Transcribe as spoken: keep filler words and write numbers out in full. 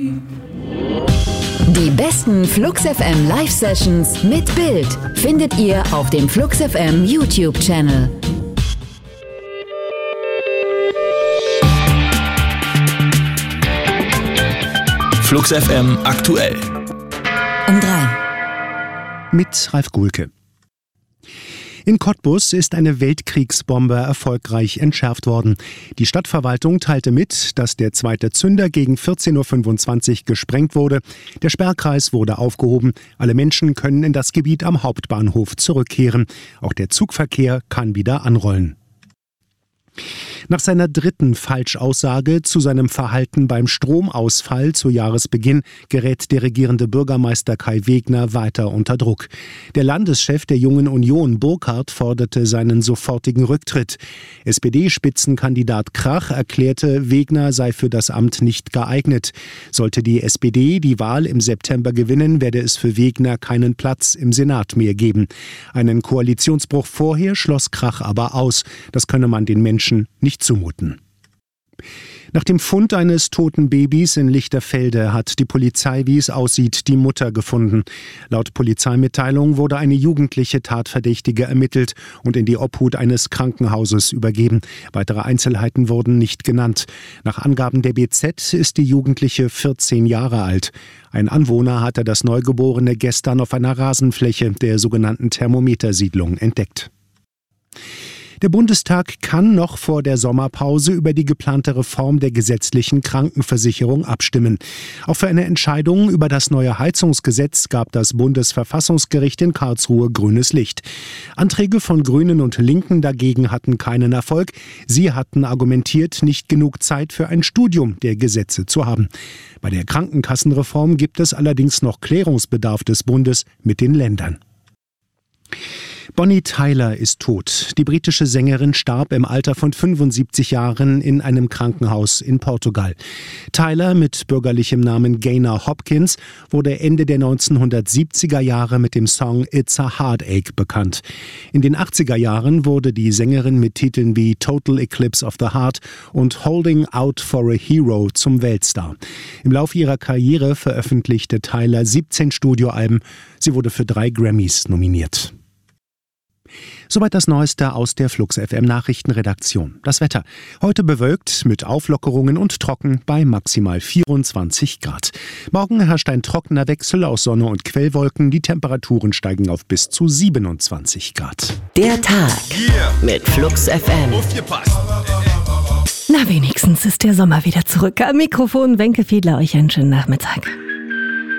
Die besten Flux F M Live-Sessions mit Bild findet ihr auf dem Flux F M YouTube-Channel. Flux F M aktuell. Um drei. Mit Ralf Gulke. In Cottbus ist eine Weltkriegsbombe erfolgreich entschärft worden. Die Stadtverwaltung teilte mit, dass der zweite Zünder gegen vierzehn Uhr fünfundzwanzig gesprengt wurde. Der Sperrkreis wurde aufgehoben. Alle Menschen können in das Gebiet am Hauptbahnhof zurückkehren. Auch der Zugverkehr kann wieder anrollen. Nach seiner dritten Falschaussage zu seinem Verhalten beim Stromausfall zu Jahresbeginn gerät der regierende Bürgermeister Kai Wegner weiter unter Druck. Der Landeschef der Jungen Union, Burkhardt, forderte seinen sofortigen Rücktritt. S P D-Spitzenkandidat Krach erklärte, Wegner sei für das Amt nicht geeignet. Sollte die S P D die Wahl im September gewinnen, werde es für Wegner keinen Platz im Senat mehr geben. Einen Koalitionsbruch vorher schloss Krach aber aus. Das könne man den Menschen nicht zumuten. Nach dem Fund eines toten Babys in Lichterfelde hat die Polizei, wie es aussieht, die Mutter gefunden. Laut Polizeimitteilung wurde eine jugendliche Tatverdächtige ermittelt und in die Obhut eines Krankenhauses übergeben. Weitere Einzelheiten wurden nicht genannt. Nach Angaben der B Z ist die Jugendliche vierzehn Jahre alt. Ein Anwohner hatte das Neugeborene gestern auf einer Rasenfläche der sogenannten Thermometersiedlung entdeckt. Der Bundestag kann noch vor der Sommerpause über die geplante Reform der gesetzlichen Krankenversicherung abstimmen. Auch für eine Entscheidung über das neue Heizungsgesetz gab das Bundesverfassungsgericht in Karlsruhe grünes Licht. Anträge von Grünen und Linken dagegen hatten keinen Erfolg. Sie hatten argumentiert, nicht genug Zeit für ein Studium der Gesetze zu haben. Bei der Krankenkassenreform gibt es allerdings noch Klärungsbedarf des Bundes mit den Ländern. Bonnie Tyler ist tot. Die britische Sängerin starb im Alter von fünfundsiebzig Jahren in einem Krankenhaus in Portugal. Tyler mit bürgerlichem Namen Gaynor Hopkins wurde Ende der neunzehnhundertsiebziger Jahre mit dem Song It's a Heartache bekannt. In den achtziger Jahren wurde die Sängerin mit Titeln wie Total Eclipse of the Heart und Holding Out for a Hero zum Weltstar. Im Laufe ihrer Karriere veröffentlichte Tyler siebzehn Studioalben. Sie wurde für drei Grammys nominiert. Soweit das Neueste aus der Flux F M Nachrichtenredaktion. Das Wetter. Heute bewölkt mit Auflockerungen und trocken bei maximal vierundzwanzig Grad. Morgen herrscht ein trockener Wechsel aus Sonne und Quellwolken. Die Temperaturen steigen auf bis zu siebenundzwanzig Grad. Der Tag mit Flux F M. Na, wenigstens ist der Sommer wieder zurück. Am Mikrofon Wenke Fiedler, euch einen schönen Nachmittag.